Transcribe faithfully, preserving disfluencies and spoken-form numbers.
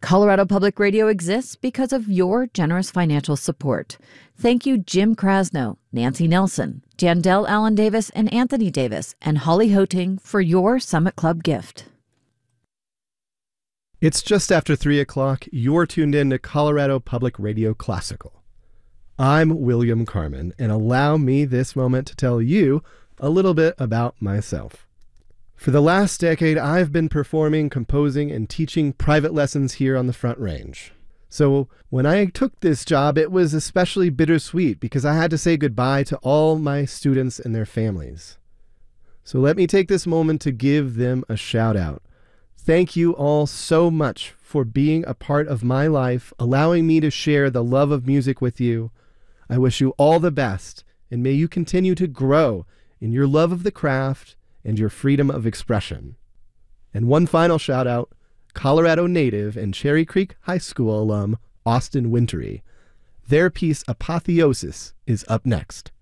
Colorado Public Radio exists because of your generous financial support. Thank you, Jim Krasno, Nancy Nelson, Jandel Allen Davis and Anthony Davis, and Holly Hoting for your Summit Club gift. It's just after three o'clock. You're tuned in to Colorado Public Radio Classical. I'm William Carmen, and allow me this moment to tell you a little bit about myself. For the last decade, I've been performing, composing, and teaching private lessons here on the Front Range. So when I took this job, it was especially bittersweet because I had to say goodbye to all my students and their families. So let me take this moment to give them a shout out. Thank you all so much for being a part of my life, allowing me to share the love of music with you. I wish you all the best, and may you continue to grow in your love of the craft and your freedom of expression. And one final shout out, Colorado native and Cherry Creek High School alum, Austin Wintory. Their piece Apotheosis is up next.